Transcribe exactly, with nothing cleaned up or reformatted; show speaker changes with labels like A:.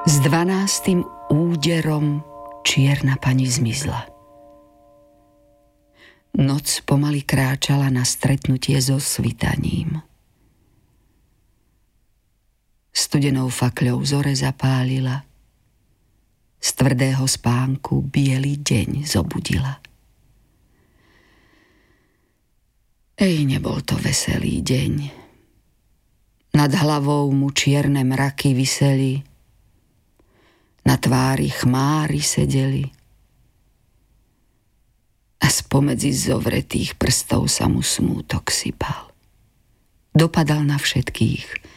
A: S dvanástym úderom čierna pani zmizla. Noc pomaly kráčala na stretnutie so svitaním. Studenou fakľou zore zapálila, z tvrdého spánku biely deň zobudila. Ej, nebol to veselý deň. Nad hlavou mu čierne mraky viseli, na tvári chmári sedeli a spomedzi zovretých prstov sa mu smútok sypal. Dopadal na všetkých,